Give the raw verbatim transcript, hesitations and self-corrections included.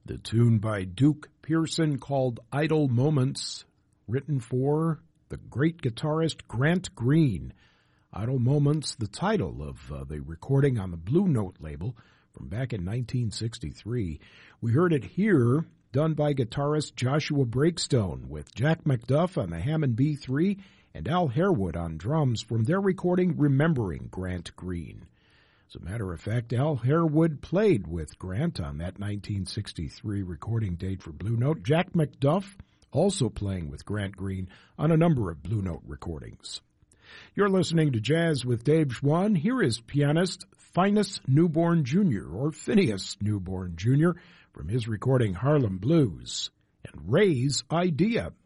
The tune by Duke Pearson called Idle Moments, written for the great guitarist Grant Green. Idle Moments, the title of uh, the recording on the Blue Note label from back in nineteen sixty-three. We heard it here, done by guitarist Joshua Breakstone, with Jack McDuff on the Hammond B three and Al Harewood on drums from their recording Remembering Grant Green. As a matter of fact, Al Harewood played with Grant on that nineteen sixty-three recording date for Blue Note. Jack McDuff also playing with Grant Green on a number of Blue Note recordings. You're listening to Jazz with Dave Schwann. Here is pianist Phineas Newborn Junior, or Phineas Newborn Junior, from his recording Harlem Blues, and Ray's Idea.